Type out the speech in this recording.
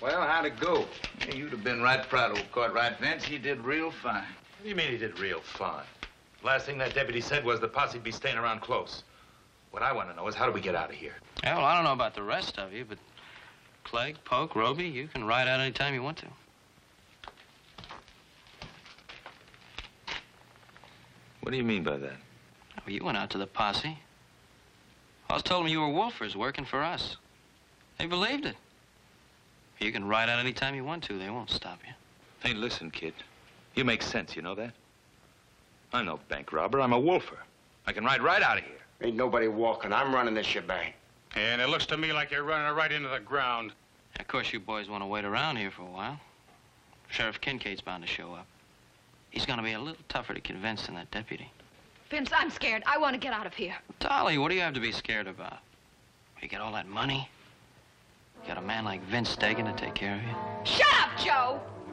Well, how'd it go? Yeah, you'd have been right proud, old Cartwright, Vince. He did real fine. What do you mean he did real fine? Last thing that deputy said was the posse'd be staying around close. What I want to know is how do we get out of here? Yeah, well, I don't know about the rest of you, but Clegg, Polk, Roby, you can ride out any time you want to. What do you mean by that? Well, you went out to the posse. I was told them you were wolfers working for us. They believed it. You can ride out any time you want to. They won't stop you. Hey, listen, kid. You make sense, you know that? I'm no bank robber. I'm a wolfer. I can ride right out of here. Ain't nobody walking. I'm running this shebang. And it looks to me like you're running it right into the ground. Of course, you boys want to wait around here for a while. Sheriff Kincaid's bound to show up. He's going to be a little tougher to convince than that deputy. Vince, I'm scared. I want to get out of here. Dolly, what do you have to be scared about? You got all that money? You got a man like Vince Stegan to take care of you? Shut up, Joe!